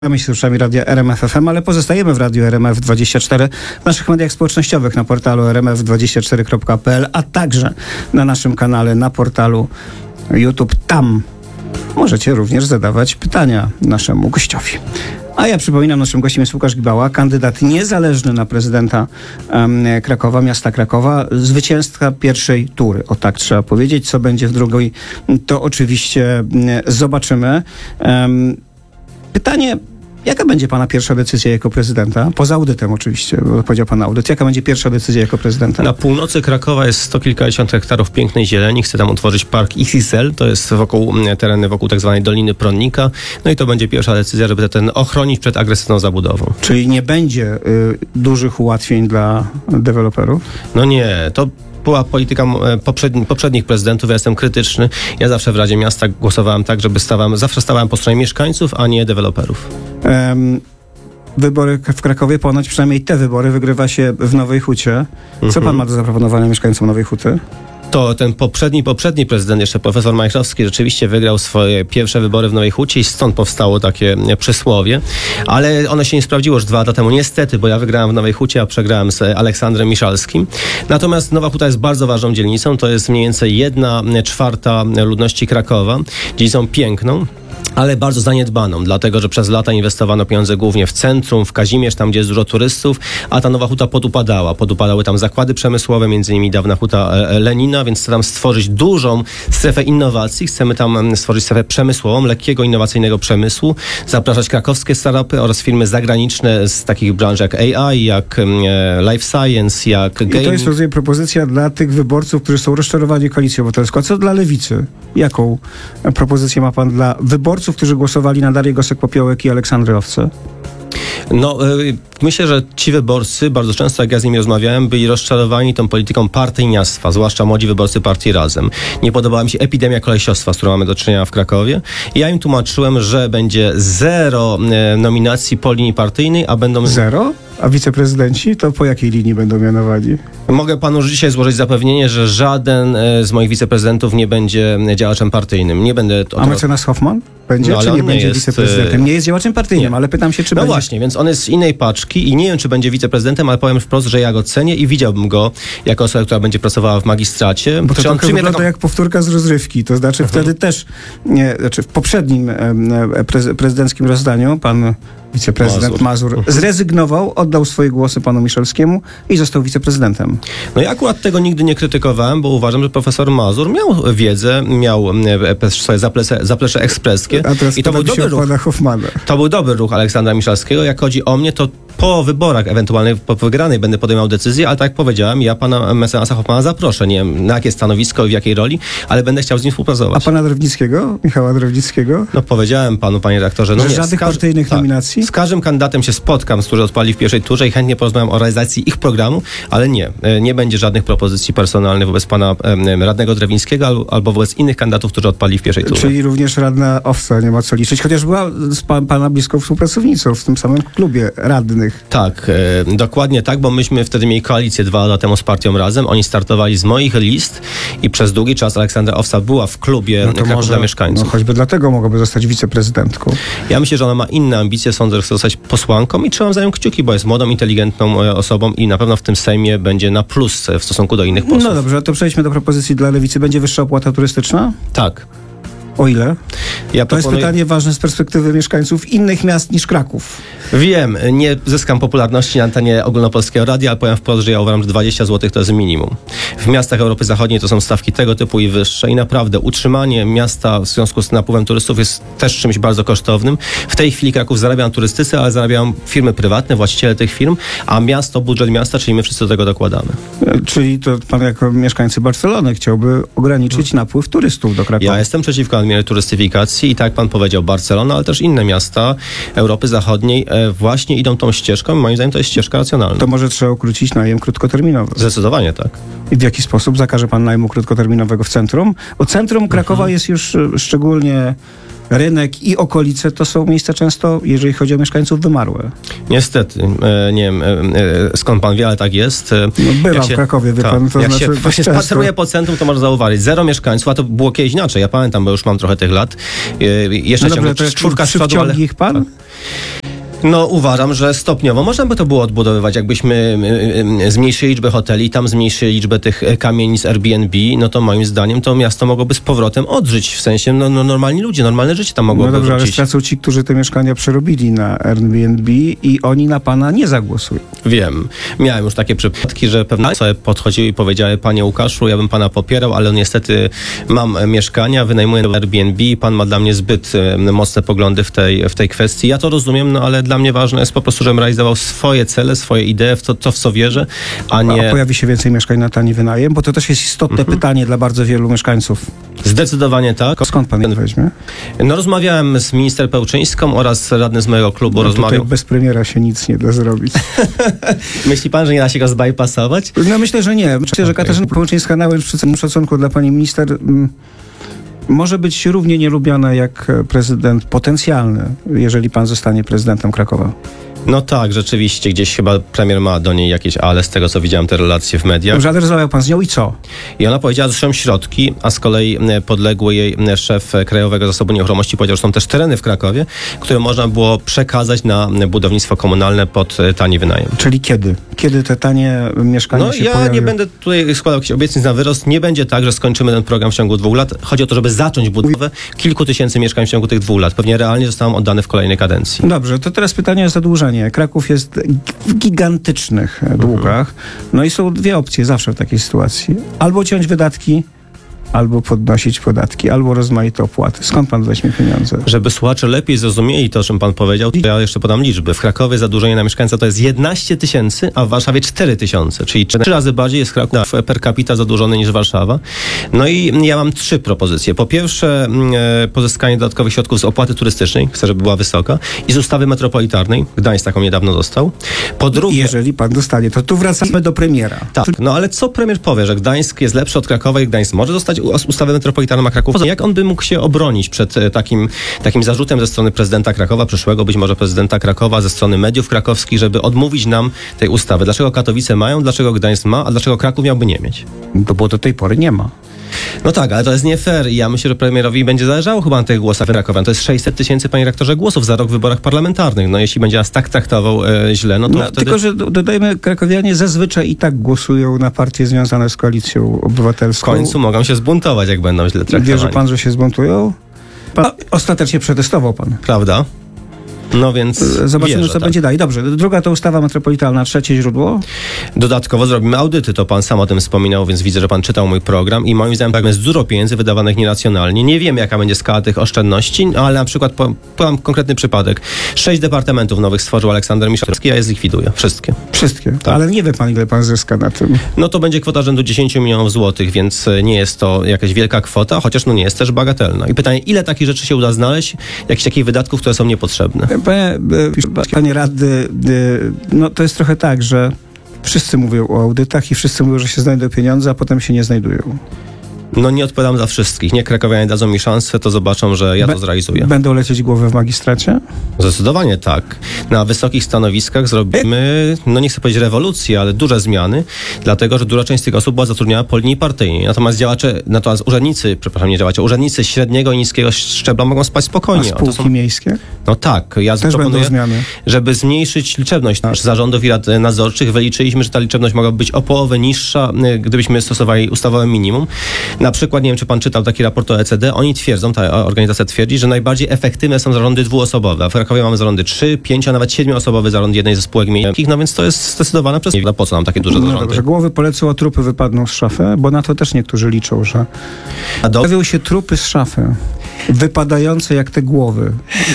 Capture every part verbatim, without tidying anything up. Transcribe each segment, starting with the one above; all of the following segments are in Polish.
My się słuchamy radia R M F F M, ale pozostajemy w radiu R M F dwadzieścia cztery, w naszych mediach społecznościowych, na portalu r m f dwadzieścia cztery kropka p l, a także na naszym kanale na portalu YouTube. Tam możecie również zadawać pytania naszemu gościowi. A ja przypominam, naszym gościem jest Łukasz Gibała, kandydat niezależny na prezydenta um, Krakowa, miasta Krakowa, zwycięzca pierwszej tury. O tak trzeba powiedzieć. Co będzie w drugiej, to oczywiście um, zobaczymy. Um, pytanie... Jaka będzie pana pierwsza decyzja jako prezydenta? Poza audytem oczywiście, bo powiedział pan audyt. Jaka będzie pierwsza decyzja jako prezydenta? Na północy Krakowa jest sto kilkadziesiąt hektarów pięknej zieleni. Chce tam utworzyć park X X L. To jest wokół tereny wokół tak zwanej Doliny Pronnika. No i to będzie pierwsza decyzja, żeby ten ochronić przed agresywną zabudową. Czyli nie będzie y, dużych ułatwień dla deweloperów? No nie, to była polityka poprzedni, poprzednich prezydentów. Ja jestem krytyczny. Ja zawsze w Radzie Miasta głosowałem tak, żeby stawałem, zawsze stawałem po stronie mieszkańców, a nie deweloperów. Um, wybory w Krakowie, ponoć przynajmniej te wybory wygrywa się w Nowej Hucie. Co mhm. pan ma do zaproponowania mieszkańcom Nowej Huty? To ten poprzedni, poprzedni prezydent, jeszcze profesor Majchrowski, rzeczywiście wygrał swoje pierwsze wybory w Nowej Hucie i stąd powstało takie przysłowie. Ale ono się nie sprawdziło już dwa lata temu, niestety, bo ja wygrałem w Nowej Hucie, a przegrałem z Aleksandrem Miszalskim. Natomiast Nowa Huta jest bardzo ważną dzielnicą. To jest mniej więcej jedna czwarta ludności Krakowa. Dzielnicą piękną, ale bardzo zaniedbaną, dlatego że przez lata inwestowano pieniądze głównie w centrum, w Kazimierz, tam gdzie jest dużo turystów, a ta Nowa Huta podupadała. Podupadały tam zakłady przemysłowe, między innymi dawna Huta Lenina, więc chcemy tam stworzyć dużą strefę innowacji. Chcemy tam stworzyć strefę przemysłową, lekkiego, innowacyjnego przemysłu, zapraszać krakowskie startupy oraz firmy zagraniczne z takich branż jak A I, jak e, life science, jak gaming. I to jest, rozumiem, propozycja dla tych wyborców, którzy są rozczarowani koalicją obywatelską. A co dla Lewicy? Jaką propozycję ma pan dla wyborców, którzy głosowali na Darię Gosek-Popiołek i Aleksandrę Owce? No, y, myślę, że ci wyborcy, bardzo często jak ja z nimi rozmawiałem, byli rozczarowani tą polityką partyjniactwa, zwłaszcza młodzi wyborcy partii Razem. Nie podobała mi się epidemia kolesiostwa, z którą mamy do czynienia w Krakowie. I ja im tłumaczyłem, że będzie zero y, nominacji po linii partyjnej, a będą... Zero? A wiceprezydenci to po jakiej linii będą mianowani? Mogę panu już dzisiaj złożyć zapewnienie, że żaden z moich wiceprezydentów nie będzie działaczem partyjnym. Nie będę... A mecenas Hoffman będzie, no, czy nie, nie będzie jest, wiceprezydentem? Nie jest działaczem partyjnym, nie. Ale pytam się, czy no będzie... No właśnie, więc on jest z innej paczki i nie wiem, czy będzie wiceprezydentem, ale powiem wprost, że ja go cenię i widziałbym go jako osobę, która będzie pracowała w magistracie. Bo to trochę wygląda taką... jak powtórka z rozrywki. To znaczy mhm. wtedy też, nie, znaczy w poprzednim e, prez, prezydenckim rozdaniu pan wiceprezydent Mazur, Mazur zrezygnował, oddał swoje głosy panu Miszalskiemu i został wiceprezydentem. No ja akurat tego nigdy nie krytykowałem, bo uważam, że profesor Mazur miał wiedzę, miał swoje zaplecze, zaplecze ekspreskie. A teraz i to był dobry ruch. Pana Hoffmana. To był dobry ruch Aleksandra Miszalskiego. Jak chodzi o mnie, to po wyborach ewentualnej, po wygranej będę podejmował decyzję, ale tak jak powiedziałem, ja pana mecenasa Hoffmana zaproszę. Nie wiem, na jakie stanowisko i w jakiej roli, ale będę chciał z nim współpracować. A pana Drewnickiego? Michała Drewnickiego? No powiedziałem panu, panie redaktorze, no że nie, żadnych każ... partyjnych tak. nominacji? Z każdym kandydatem się spotkam, z którzy odpali w pierwszej turze i chętnie porozmawiam o realizacji ich programu, ale nie, nie będzie żadnych propozycji personalnych wobec pana um, radnego Drewińskiego albo, albo wobec innych kandydatów, którzy odpali w pierwszej turze. Czyli również radna Owca nie ma co liczyć, chociaż była z pa, pana bliską współpracownicą w tym samym klubie radnych. Tak, e, dokładnie tak, bo myśmy wtedy mieli koalicję dwa lata temu z partią Razem. Oni startowali z moich list i przez długi czas Aleksandra Owca była w klubie no Kraków dla mieszkańców. No choćby dlatego mogłaby zostać wiceprezydentką. Ja myślę, że ona ma inne ambicje, sądzę, że chce zostać posłanką i trzymam za nią kciuki, bo jest młodą, inteligentną osobą i na pewno w tym Sejmie będzie na plus w stosunku do innych posłów. No dobrze, to przejdźmy do propozycji dla Lewicy. Będzie wyższa opłata turystyczna? Tak. O ile? Ja to proponuję... jest pytanie ważne z perspektywy mieszkańców innych miast niż Kraków. Wiem, nie zyskam popularności na antenie ogólnopolskiego radia, ale powiem wprost, że ja uważam, że dwadzieścia złotych to jest minimum. W miastach Europy Zachodniej to są stawki tego typu i wyższe i naprawdę utrzymanie miasta w związku z napływem turystów jest też czymś bardzo kosztownym. W tej chwili Kraków zarabia na turystyce, ale zarabiają firmy prywatne, właściciele tych firm, a miasto, budżet miasta, czyli my wszyscy do tego dokładamy. Czyli to pan jako mieszkańcy Barcelony chciałby ograniczyć hmm. napływ turystów do Krakowa? Ja jestem przeciwko nadmiernej turystyfikacji i tak jak pan powiedział, Barcelona, ale też inne miasta Europy Zachodniej e, właśnie idą tą ścieżką i moim zdaniem to jest ścieżka racjonalna. To może trzeba ukrócić najem krótkoterminowy. Zdecydowanie tak. I w jaki sposób zakaże pan najmu krótkoterminowego w centrum? Bo centrum Krakowa mhm. jest już szczególnie rynek i okolice to są miejsca często, jeżeli chodzi o mieszkańców, wymarłe. Niestety. E, nie wiem, e, e, skąd pan wie, ale tak jest. E, No, bywa jak się- w Krakowie, wie tak, pan, to jak znaczy się właśnie często. spaceruje po centrum, to można zauważyć. Zero mieszkańców, a to było kiedyś inaczej. Ja pamiętam, bo już mam trochę tych lat. E, jeszcze No dobrze, ciągle to jak czwórka z przodu, ale... przywciągnie ich pan? No uważam, że stopniowo można by to było odbudowywać. Jakbyśmy y, y, zmniejszyli liczbę hoteli, tam zmniejszyli liczbę tych y, kamienic Airbnb, no to moim zdaniem to miasto mogłoby z powrotem odżyć. W sensie, no, no normalni ludzie, normalne życie tam mogłoby No dobrze, ale wrócić. stracą ci, którzy te mieszkania przerobili na Airbnb i oni na pana nie zagłosują. Wiem. Miałem już takie przypadki, że pewne osoby podchodziły i powiedziały: panie Łukaszu, ja bym pana popierał, ale niestety mam e, mieszkania, wynajmuję Airbnb i pan ma dla mnie zbyt e, mocne poglądy w tej, w tej kwestii. Ja to rozumiem, no ale dla mnie ważne jest po prostu, żebym realizował swoje cele, swoje idee, w to, to w co wierzę, a nie... A pojawi się więcej mieszkań na tani wynajem? Bo to też jest istotne Mhm. pytanie dla bardzo wielu mieszkańców. Zdecydowanie tak. Skąd pan je weźmie? No rozmawiałem z minister Pełczyńską oraz radny z mojego klubu Bo tutaj rozmawiał. bez premiera się nic nie da zrobić. Myśli pan, że nie da się go zbypassować? No myślę, że nie. Myślę, że Okej. Katarzyna Pełczyńska, nawet przy całym szacunku dla pani minister, mm, może być równie nielubiana jak prezydent potencjalny, jeżeli pan zostanie prezydentem Krakowa. No tak, rzeczywiście, gdzieś chyba premier ma do niej jakieś ale, z tego co widziałem te relacje w mediach. Dobrze, ale rozmawiał pan z nią i co? I ona powiedziała, że są środki, a z kolei e, podległy jej e, szef e, Krajowego Zasobu Nieruchomości powiedział, że są też tereny w Krakowie, które można było przekazać na e, budownictwo komunalne pod e, tani wynajem. Czyli kiedy? Kiedy te tanie mieszkania No się ja pojawią? nie będę tutaj składał jakichś obietnic na wyrost. Nie będzie tak, że skończymy ten program w ciągu dwóch lat. Chodzi o to, żeby zacząć budowę kilku tysięcy mieszkań w ciągu tych dwóch lat. Pewnie realnie zostaną oddane w kolejnej kadencji. Dobrze, to teraz pytanie o zadłużenie. Kraków jest w gigantycznych długach. No i są dwie opcje zawsze w takiej sytuacji. Albo ciąć wydatki, albo podnosić podatki, albo rozmaite opłaty. Skąd pan weźmie pieniądze? Żeby słuchacze lepiej zrozumieli to, o czym pan powiedział, to ja jeszcze podam liczby. W Krakowie zadłużenie na mieszkańca to jest jedenaście tysięcy, a w Warszawie cztery tysiące, czyli trzy razy bardziej jest Kraków per capita zadłużony niż Warszawa. No i ja mam trzy propozycje. Po pierwsze, e, pozyskanie dodatkowych środków z opłaty turystycznej, chcę, żeby była wysoka, i z ustawy metropolitarnej. Gdańsk taką niedawno dostał. Po drugie... Jeżeli pan dostanie, to tu wracamy do premiera. Tak, no ale co premier powie, że Gdańsk jest lepszy od Krakowa i Gdańsk może dostać u- ustawę metropolitarną a Kraków? Jak on by mógł się obronić przed e, takim, takim zarzutem ze strony prezydenta Krakowa, przyszłego być może prezydenta Krakowa, ze strony mediów krakowskich, żeby odmówić nam tej ustawy? Dlaczego Katowice mają, dlaczego Gdańsk ma, a dlaczego Kraków miałby nie mieć? No bo do tej pory nie ma. No tak, ale to jest nie fair i ja myślę, że premierowi będzie zależało chyba na tych głosach Krakowian. To jest sześćset tysięcy, panie rektorze, głosów za rok w wyborach parlamentarnych. No jeśli będzie nas tak traktował e, źle, no to No, wtedy... Tylko, że do- dodajmy, krakowianie zazwyczaj i tak głosują na partie związane z Koalicją W Obywatelską. końcu mogą się zbuntować, jak będą źle traktowani. Wierzy pan, że się zbuntują? Pan, ostatecznie przetestował pan. Prawda? No więc Zobaczymy, wierzę, co tak. będzie dalej. Dobrze, druga to ustawa metropolitalna, trzecie źródło. Dodatkowo zrobimy audyty, to pan sam o tym wspominał, więc widzę, że pan czytał mój program i moim zdaniem tak jest dużo pieniędzy wydawanych nieracjonalnie. Nie wiemy, jaka będzie skala tych oszczędności, ale na przykład po- podam konkretny przypadek. Sześć departamentów nowych stworzył Aleksander Miszalski, a je zlikwiduje. Wszystkie. Wszystkie. Tak. Ale nie wie pan, ile pan zyska na tym. No to będzie kwota rzędu dziesięć milionów złotych, więc e, nie jest to jakaś wielka kwota, chociaż no nie jest też bagatelna. I pytanie, ile takich rzeczy się uda znaleźć, jakichś takich wydatków, które są niepotrzebne? Panie, e, panie radny, e, no to jest trochę tak, że wszyscy mówią o audytach i wszyscy mówią, że się znajdą pieniądze, a potem się nie znajdują. No nie odpowiadam za wszystkich. Nie krakowianie dadzą mi szansę, to zobaczą, że ja Be- to zrealizuję. Będą lecieć głowy w magistracie? Zdecydowanie tak. Na wysokich stanowiskach zrobimy, no nie chcę powiedzieć rewolucję, ale duże zmiany, dlatego, że duża część z tych osób była zatrudniona po linii partyjnej. Natomiast działacze, natomiast urzędnicy, przepraszam, nie działacze, urzędnicy średniego i niskiego szczebla mogą spać A spokojnie. O, to spółki miejskie? No tak, ja Też będą proponuję, zmiany. żeby zmniejszyć liczebność zarządów i rad nadzorczych. Wyliczyliśmy, że ta liczebność mogła być o połowę niższa, y, gdybyśmy stosowali ustawowe minimum. Na przykład, nie wiem, czy pan czytał taki raport o E C D, oni twierdzą, ta organizacja twierdzi, że najbardziej efektywne są zarządy dwuosobowe. A w Krakowie mamy zarządy trzy, pięcio, a nawet siedmioosobowy zarząd jednej ze spółek miejskich, no więc to jest zdecydowana przez... Po co nam takie duże No zarządy? dobrze, głowy polecą, a trupy wypadną z szafy, bo na to też niektórzy liczą, że A do... pojawią się trupy z szafy, wypadające jak te głowy.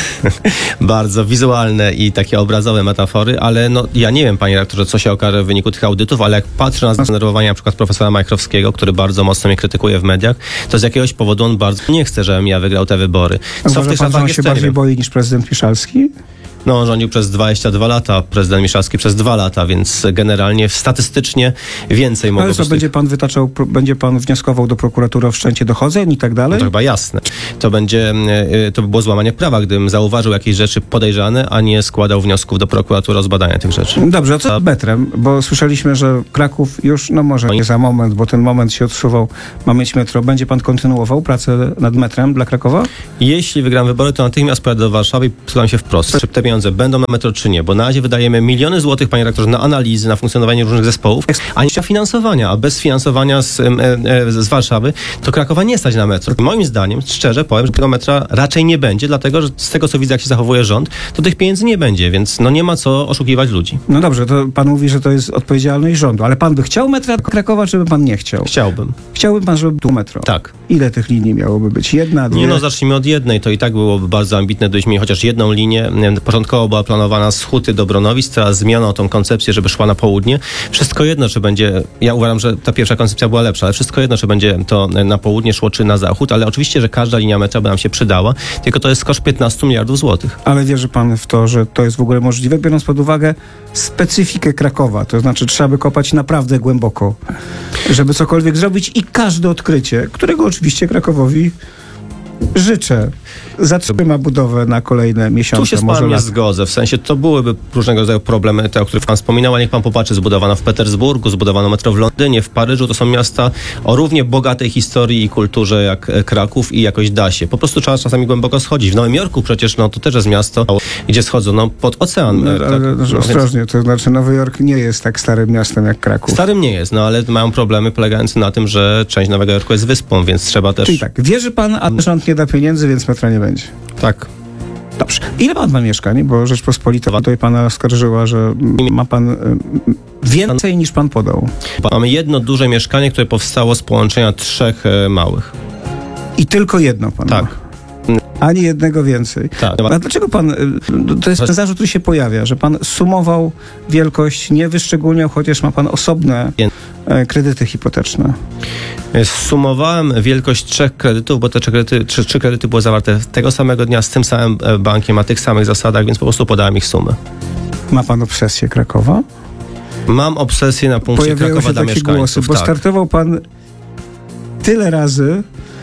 Bardzo wizualne i takie obrazowe metafory, ale no ja nie wiem, panie rektorze, co się okaże w wyniku tych audytów, ale jak patrzę na zdenerwowanie na przykład profesora Majchrowskiego, który bardzo mocno mnie krytykuje w mediach, to z jakiegoś powodu on bardzo nie chce, żebym ja wygrał te wybory. Co w Uważa tych pan, że szafach on jest, się to ja nie bardziej wiem. boi niż prezydent Miszalski? No, on rządził przez dwadzieścia dwa lata, prezydent Miszalski przez dwa lata, więc generalnie statystycznie więcej mogło Ale co, być. będzie pan wytaczał, pro- będzie pan wnioskował do prokuratury o wszczęcie dochodzeń i tak dalej? No to chyba jasne. To będzie, y, to by było złamanie prawa, gdybym zauważył jakieś rzeczy podejrzane, a nie składał wniosków do prokuratury o zbadanie tych rzeczy. Dobrze, a co z metrem? Bo słyszeliśmy, że Kraków już, no może nie za moment, bo ten moment się odsuwał, ma mieć metro. Będzie pan kontynuował pracę nad metrem dla Krakowa? Jeśli wygram wybory, to natychmiast pojadę do Warszawy i pytam się wprost, czy te pieniądze będą na metro, czy nie, bo na razie wydajemy miliony złotych, panie rektorze, na analizy, na funkcjonowanie różnych zespołów, a nie finansowania, a bez finansowania z, e, e, z Warszawy, to Krakowa nie stać na metro. Moim zdaniem, szczerze powiem, że tego metra raczej nie będzie, dlatego, że z tego, co widzę, jak się zachowuje rząd, to tych pieniędzy nie będzie, więc no nie ma co oszukiwać ludzi. No dobrze, to pan mówi, że to jest odpowiedzialność rządu, ale pan by chciał metra do Krakowa, czy by pan nie chciał? Chciałbym. Chciałby pan, żeby tu metro? Tak. Ile tych linii miałoby być? Jedna, dwie? Nie no, zacznijmy od jednej. To i tak byłoby bardzo ambitne, gdybyśmy mieli chociaż jedną linię. Początkowo była planowana z Huty do Bronowic, teraz zmieniono tą koncepcję, żeby szła na południe. Wszystko jedno, czy będzie, ja uważam, że ta pierwsza koncepcja była lepsza, ale wszystko jedno, czy będzie to na południe szło, czy na zachód, ale oczywiście, że każda linia metra by nam się przydała, tylko to jest koszt piętnaście miliardów złotych. Ale wierzy pan w to, że to jest w ogóle możliwe, biorąc pod uwagę specyfikę Krakowa, to znaczy trzeba by kopać naprawdę głęboko, żeby cokolwiek zrobić i każde odkrycie, którego oczywiście Krakowowi życzę, zatrzyma budowę na kolejne miesiące, Tu się z może panem nie lata. zgodzę, w sensie to byłyby różnego rodzaju problemy, te, o których pan wspominał, a niech pan popatrzy, zbudowano w Petersburgu, zbudowano metro w Londynie, w Paryżu, to są miasta o równie bogatej historii i kulturze jak Kraków i jakoś da się. Po prostu trzeba czasami głęboko schodzić. W Nowym Jorku przecież, no to też jest miasto, gdzie schodzono pod ocean. No, e, tak, ale, no, więc ostrożnie, to znaczy Nowy Jork nie jest tak starym miastem jak Kraków. starym nie jest, no ale mają problemy polegające na tym, że część Nowego Jorku jest wyspą, więc trzeba też... Czyli tak, wierzy pan, a rząd nie da pieniędzy, więc metra nie będzie. Tak. Dobrze. Ile pan ma mieszkań? Bo Rzeczpospolita tutaj pana oskarżyła, że ma pan y, więcej niż pan podał. Mamy jedno duże mieszkanie, które powstało z połączenia trzech e, małych. I tylko jedno pan Tak. ma. Ani jednego więcej. Tak. A dlaczego pan, y, to jest ten zarzut, który się pojawia, że pan sumował wielkość, nie wyszczególniał, chociaż ma pan osobne e, kredyty hipoteczne. Sumowałem wielkość trzech kredytów, bo te trzy kredyty, trzy, trzy kredyty były zawarte tego samego dnia z tym samym e, bankiem, na tych samych zasadach, więc po prostu podałem ich sumę. Ma pan obsesję Krakowa? Mam obsesję na punkcie Pojawiają Krakowa się dla takie mieszkańców. głosy, bo tak. startował pan tyle razy,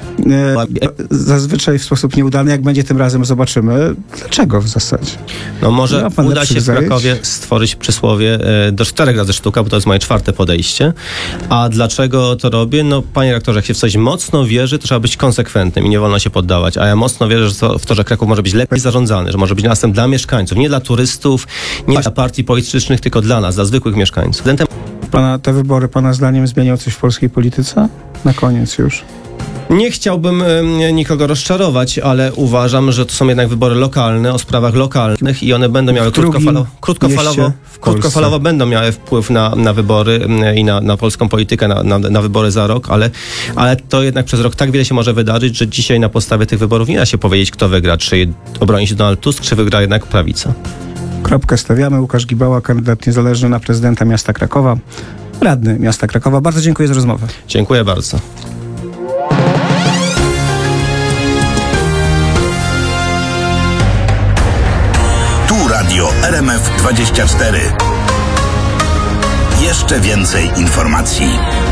e, zazwyczaj w sposób nieudany, jak będzie tym razem, zobaczymy. Dlaczego w zasadzie? No może Ma pan uda lepszych się w zajęć? Krakowie stworzyć przysłowie e, do czterech razy sztuka, bo to jest moje czwarte podejście. A dlaczego to robię? No panie rektorze, jak się w coś mocno wierzy, to trzeba być konsekwentnym i nie wolno się poddawać. A ja mocno wierzę że to, w to, że Kraków może być lepiej zarządzany, że może być miastem dla mieszkańców, nie dla turystów, nie dla partii politycznych, tylko dla nas, dla zwykłych mieszkańców. Pana, te wybory, pana zdaniem, zmienią coś w polskiej polityce? Na koniec już. Nie chciałbym e, nikogo rozczarować, ale uważam, że to są jednak wybory lokalne, o sprawach lokalnych i one będą miały W drugim krótkofalowo, krótkofalowo, mieście w Polsce. krótkofalowo będą miały wpływ na, na wybory m, i na, na polską politykę, na, na, na wybory za rok, ale, ale to jednak przez rok tak wiele się może wydarzyć, że dzisiaj na podstawie tych wyborów nie da się powiedzieć, kto wygra, czy obroni się Donald Tusk, czy wygra jednak prawica. Kropkę stawiamy. Łukasz Gibała, kandydat niezależny na prezydenta miasta Krakowa, radny miasta Krakowa. Bardzo dziękuję za rozmowę. Dziękuję bardzo. Tu Radio R M F dwadzieścia cztery. Jeszcze więcej informacji.